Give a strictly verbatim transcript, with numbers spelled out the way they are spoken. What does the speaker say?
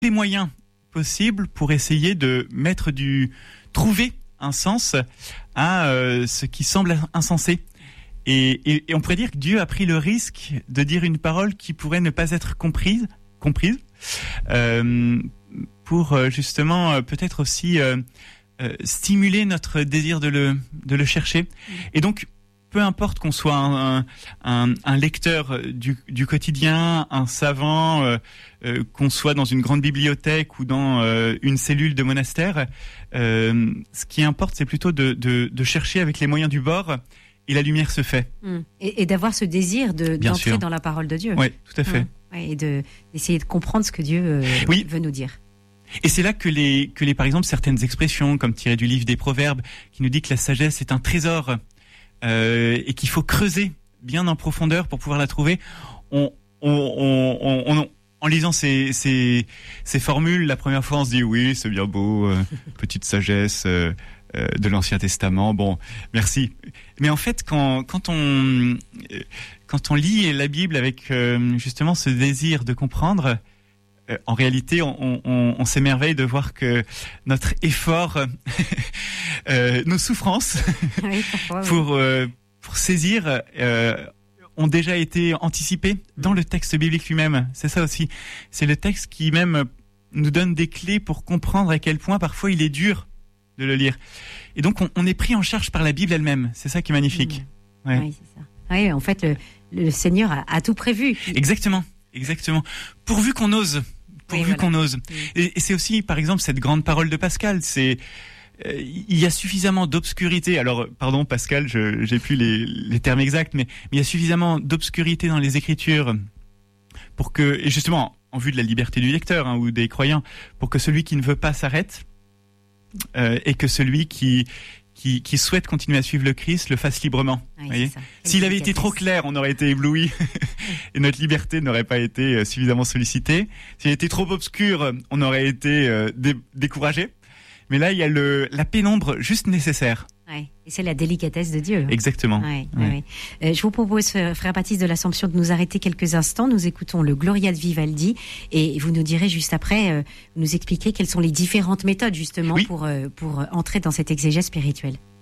les moyens possibles pour essayer de mettre du, trouver un sens à euh, ce qui semble insensé. Et, et, et on pourrait dire que Dieu a pris le risque de dire une parole qui pourrait ne pas être comprise, comprise, euh, pour euh, justement euh, peut-être aussi euh, euh, stimuler notre désir de le, de le chercher. Et donc, peu importe qu'on soit un, un, un lecteur du, du quotidien, un savant, euh, euh, qu'on soit dans une grande bibliothèque ou dans euh, une cellule de monastère, euh, ce qui importe, c'est plutôt de, de, de chercher avec les moyens du bord, et la lumière se fait. Mmh. Et, et d'avoir ce désir de, d'entrer sûr. dans la parole de Dieu. Oui, tout à fait. Mmh. Ouais, et de, d'essayer de comprendre ce que Dieu euh, oui. veut nous dire. Et c'est là que les, que les, par exemple, certaines expressions, comme tirées du livre des Proverbes, qui nous dit que la sagesse est un trésor, Euh, et qu'il faut creuser bien en profondeur pour pouvoir la trouver. On, on, on, on, on, en lisant ces, ces, ces formules, la première fois on se dit oui, c'est bien beau, euh, petite sagesse euh, euh, de l'Ancien Testament. Bon, merci. Mais en fait, quand, quand on, quand on lit la Bible avec euh, justement ce désir de comprendre, euh, en réalité, on, on, on s'émerveille de voir que notre effort Euh, nos souffrances oui, parfois, oui. pour euh, pour saisir euh, ont déjà été anticipées dans le texte biblique lui-même. C'est ça aussi. C'est le texte qui même nous donne des clés pour comprendre à quel point parfois il est dur de le lire. Et donc on, on est pris en charge par la Bible elle-même. C'est ça qui est magnifique. Mmh. Ouais. Oui, c'est ça. Oui, en fait, le, le Seigneur a, a tout prévu. Exactement, exactement. Pourvu qu'on ose, pourvu oui, voilà. qu'on ose. Mmh. Et, et c'est aussi, par exemple, cette grande parole de Pascal. C'est il y a suffisamment d'obscurité. Alors, pardon, Pascal, je, j'ai plus les, les termes exacts, mais, mais il y a suffisamment d'obscurité dans les Écritures pour que, et justement, en vue de la liberté du lecteur hein, ou des croyants, pour que celui qui ne veut pas s'arrête euh, et que celui qui, qui, qui souhaite continuer à suivre le Christ le fasse librement. Oui, voyez S'il avait été trop clair, on aurait été ébloui et notre liberté n'aurait pas été suffisamment sollicitée. S'il était trop obscur, on aurait été euh, dé- découragé. Mais là, il y a le, la pénombre juste nécessaire. Ouais. Et c'est la délicatesse de Dieu. Exactement. Ouais, ouais. Ouais. Euh, je vous propose, frère Baptiste de l'Assomption, de nous arrêter quelques instants. Nous écoutons le Gloria de Vivaldi et vous nous direz juste après, euh, nous expliquer quelles sont les différentes méthodes justement oui. pour, euh, pour entrer dans cette exégèse spirituelle.